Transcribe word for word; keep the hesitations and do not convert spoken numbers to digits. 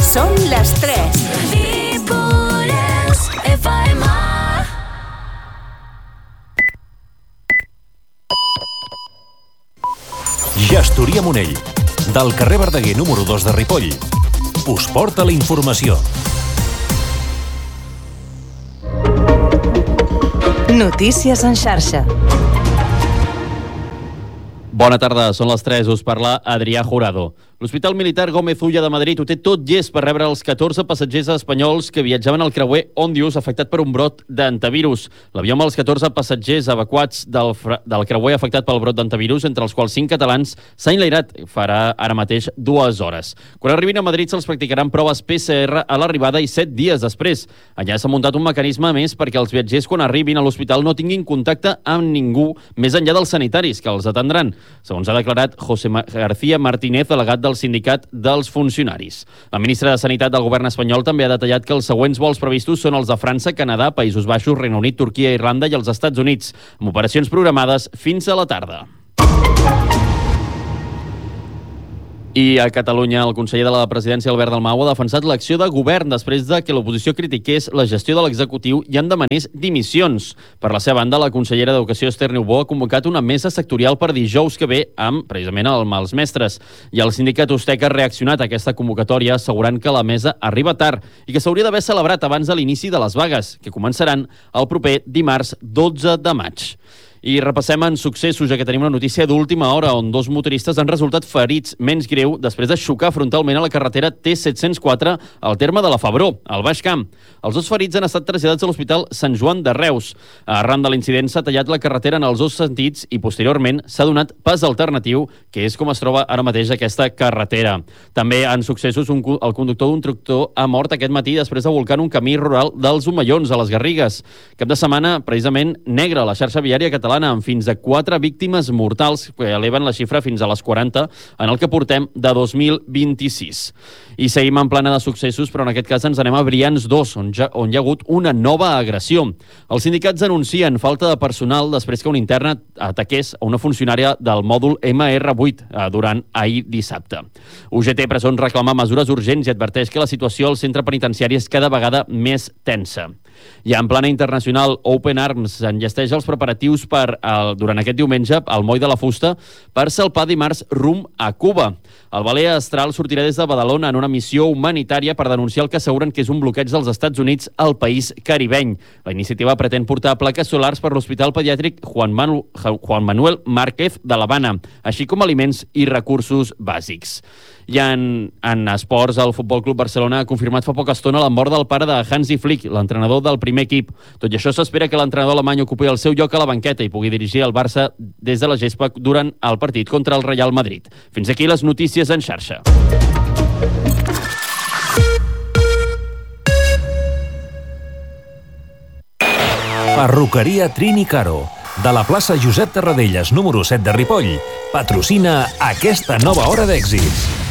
Són les tres. Ripollès F M. Gestoria Monell, del carrer Verdaguer número dos de Ripoll, us porta la informació. Notícies en xarxa. Bona tarda, són les tres, us parla Adrià Jurado. L'Hospital Militar Gómez Ulla de Madrid ho té tot llest per rebre els catorze passatgers espanyols que viatjaven al creuer Òndius afectat per un brot d'antivirus. L'avió amb els catorze passatgers evacuats del, del creuer afectat pel brot d'antivirus, entre els quals cinc catalans, s'ha enlairat. Farà ara mateix dues hores. Quan arribin a Madrid se'ls practicaran proves P C R a l'arribada i set dies després. Allà s'ha muntat un mecanisme més perquè els viatgers quan arribin a l'hospital no tinguin contacte amb ningú més enllà dels sanitaris que els atendran. Segons ha declarat José García Martínez, delegat del sindicat dels funcionaris. La ministra de Sanitat del govern espanyol també ha detallat que els següents vols previstos són els de França, Canadà, Països Baixos, Regne Unit, Turquia, Irlanda i els Estats Units, amb operacions programades fins a la tarda. I a Catalunya, el conseller de la Presidència, Albert Dalmau, ha defensat l'acció de govern després de que l'oposició critiqués la gestió de l'executiu i en demanés dimissions. Per la seva banda, la consellera d'Educació, Esther Niubó, ha convocat una mesa sectorial per dijous que ve amb, precisament, el els mestres. I el sindicat Ustec ha reaccionat a aquesta convocatòria assegurant que la mesa arriba tard i que s'hauria d'haver celebrat abans de l'inici de les vagues, que començaran el proper dimarts dotze de maig. I repassem en successos, ja que tenim una notícia d'última hora, on dos motoristes han resultat ferits menys greu després de xocar frontalment a la carretera T set cents quatre al terme de la Febró, al Baix Camp. Els dos ferits han estat traslladats a l'Hospital Sant Joan de Reus. Arran de l'incident s'ha tallat la carretera en els dos sentits i posteriorment s'ha donat pas alternatiu, que és com es troba ara mateix aquesta carretera. També en successos, un, el conductor d'un tractor ha mort aquest matí després de volcar en un camí rural dels Omellons, a les Garrigues. Cap de setmana, precisament, negra a la xarxa viària catalana, amb fins a quatre víctimes mortals, que eleven la xifra fins a les quaranta, en el que portem de dos mil vint-i-sis. I seguim en plana de successos, però en aquest cas ens anem a Brians dos, on, ja, on hi ha hagut una nova agressió. Els sindicats anuncien falta de personal després que un intern ataqués a una funcionària del mòdul M R vuit durant ahir dissabte. U G T Presons reclama mesures urgents i adverteix que la situació al centre penitenciari és cada vegada més tensa. I en plana internacional, Open Arms enllesteix els preparatius per, el, durant aquest diumenge al Moll de la Fusta per salpar dimarts rumb a Cuba. El veler Astral sortirà des de Badalona en una missió humanitària per denunciar el que asseguren que és un bloqueig dels Estats Units al país caribeny. La iniciativa pretén portar plaques solars per l'Hospital Pediàtric Juan, Manu, Juan Manuel Márquez de l'Havana, així com aliments i recursos bàsics. I en, en esports, el Futbol Club Barcelona ha confirmat fa poca estona la mort del pare de Hansi Flick, l'entrenador del primer equip. Tot i això, s'espera que l'entrenador alemany ocupi el seu lloc a la banqueta i pugui dirigir el Barça des de la gespa durant el partit contra el Real Madrid. Fins aquí les notícies en xarxa. Perruqueria Trini Caro, de la plaça Josep Tarradellas número set de Ripoll, patrocina aquesta nova hora d'èxits.